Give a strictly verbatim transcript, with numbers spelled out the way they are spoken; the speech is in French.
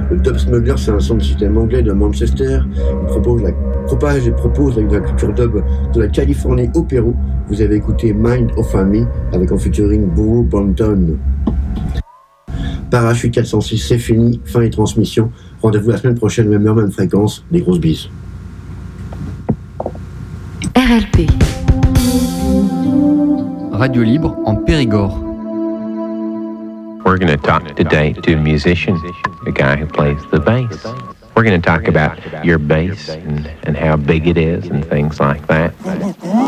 Le Dub Smuggler, c'est un son de système anglais de Manchester. Il propose la, propage et propose la, la culture dub de la Californie au Pérou. Vous avez écouté Mind of Me avec en featuring Burro Banton. Parachute quatre cent six, c'est fini. Fin et transmission. Rendez-vous la semaine prochaine, même heure, même fréquence. Des grosses bises. R L P. Radio libre en Périgord. We're going to talk today to a musician, a guy who plays the bass. We're going to talk about your bass and, and how big it is and things like that.